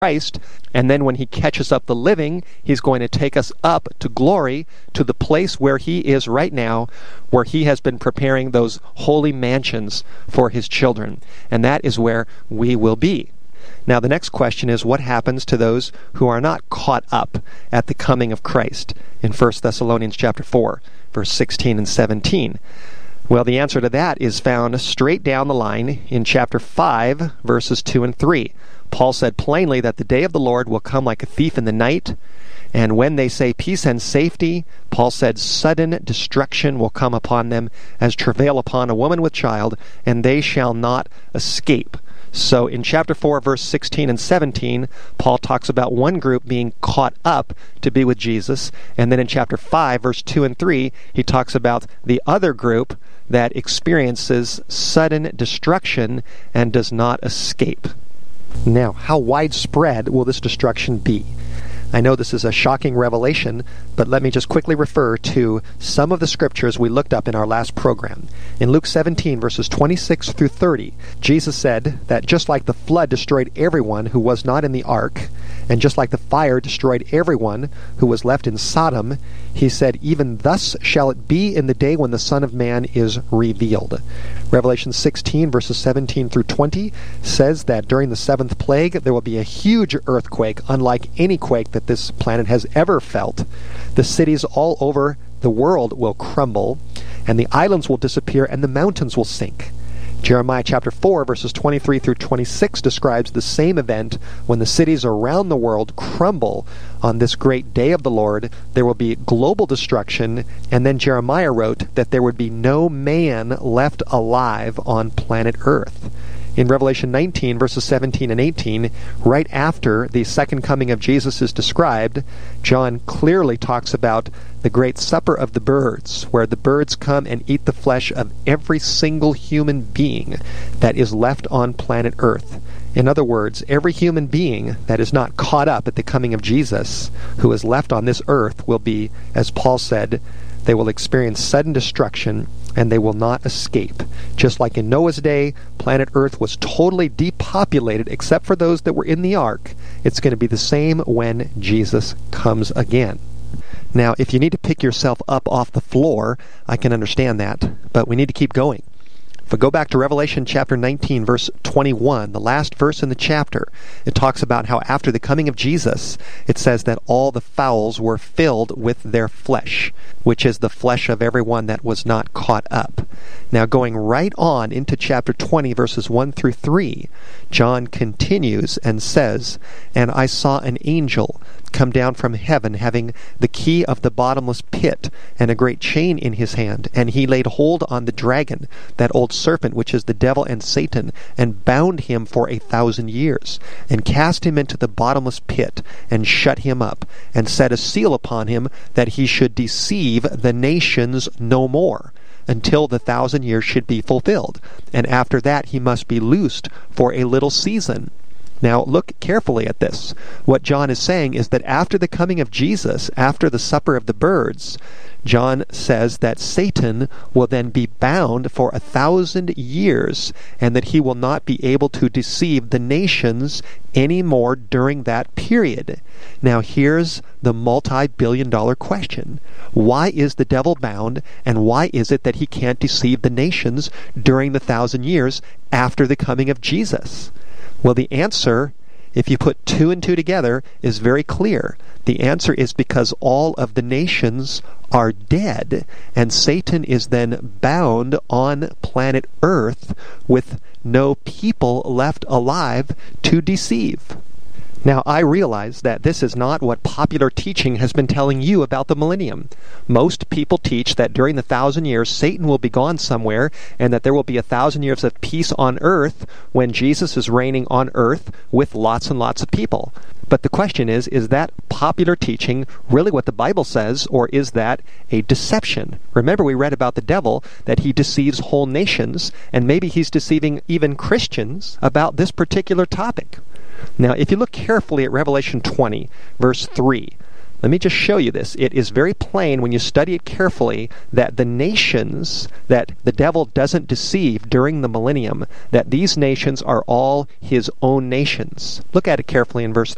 Christ, and then when he catches up the living, he's going to take us up to glory, to the place where he is right now, where he has been preparing those holy mansions for his children, and that is where we will be. Now the next question is, what happens to those who are not caught up at the coming of Christ in 1 Thessalonians chapter 4, verse 16 and 17? Well, the answer to that is found straight down the line in chapter 5, verses 2 and 3. Paul said plainly that the day of the Lord will come like a thief in the night, and when they say peace and safety, Paul said sudden destruction will come upon them as travail upon a woman with child, and they shall not escape. So in chapter 4, verse 16 and 17, Paul talks about one group being caught up to be with Jesus, and then in chapter 5, verse 2 and 3, he talks about the other group that experiences sudden destruction and does not escape. Now, how widespread will this destruction be? I know this is a shocking revelation, but let me just quickly refer to some of the scriptures we looked up in our last program. In Luke 17, verses 26 through 30, Jesus said that just like the flood destroyed everyone who was not in the ark, and just like the fire destroyed everyone who was left in Sodom, he said, even thus shall it be in the day when the Son of Man is revealed. Revelation 16, verses 17 through 20, says that during the seventh plague, there will be a huge earthquake, unlike any quake that this planet has ever felt. The cities all over the world will crumble, and the islands will disappear, and the mountains will sink. Jeremiah chapter 4, verses 23 through 26 describes the same event when the cities around the world crumble on this great day of the Lord. There will be global destruction, and then Jeremiah wrote that there would be no man left alive on planet Earth. In Revelation 19, verses 17 and 18, right after the second coming of Jesus is described, John clearly talks about the great supper of the birds, where the birds come and eat the flesh of every single human being that is left on planet Earth. In other words, every human being that is not caught up at the coming of Jesus, who is left on this earth, will be, as Paul said, they will experience sudden destruction, and they will not escape. Just like in Noah's day, planet Earth was totally depopulated except for those that were in the ark. It's going to be the same when Jesus comes again. Now, if you need to pick yourself up off the floor, I can understand that, but we need to keep going. If we go back to Revelation chapter 19, verse 21, the last verse in the chapter, it talks about how after the coming of Jesus, it says that all the fowls were filled with their flesh, which is the flesh of everyone that was not caught up. Now, going right on into chapter 20, verses 1 through 3, John continues and says, and I saw an angel come down from heaven, having the key of the bottomless pit, and a great chain in his hand. And he laid hold on the dragon, that old serpent, which is the devil and Satan, and bound him for 1,000 years, and cast him into the bottomless pit, and shut him up, and set a seal upon him, that he should deceive the nations no more, until the 1,000 years should be fulfilled. And after that he must be loosed for a little season. Now, look carefully at this. What John is saying is that after the coming of Jesus, after the supper of the birds, John says that Satan will then be bound for 1,000 years, and that he will not be able to deceive the nations anymore during that period. Now, here's the multi-billion-dollar question. Why is the devil bound, and why is it that he can't deceive the nations during the 1,000 years after the coming of Jesus? Well, the answer, if you put two and two together, is very clear. The answer is because all of the nations are dead, and Satan is then bound on planet Earth with no people left alive to deceive. Now, I realize that this is not what popular teaching has been telling you about the millennium. Most people teach that during the 1,000 years, Satan will be gone somewhere, and that there will be 1,000 years of peace on earth when Jesus is reigning on earth with lots and lots of people. But the question is that popular teaching really what the Bible says, or is that a deception? Remember, we read about the devil, that he deceives whole nations, and maybe he's deceiving even Christians about this particular topic. Now, if you look carefully at Revelation 20, verse 3, let me just show you this. It is very plain when you study it carefully that the nations that the devil doesn't deceive during the millennium, that these nations are all his own nations. Look at it carefully in verse